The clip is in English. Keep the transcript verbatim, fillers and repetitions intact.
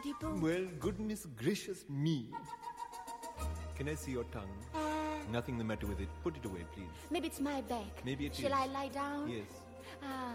Goody-boo. Well, goodness gracious me. Can I see your tongue? Uh, Nothing the matter with it. Put it away, please. Maybe it's my back. Maybe it Shall is. I lie down? Yes. Ah.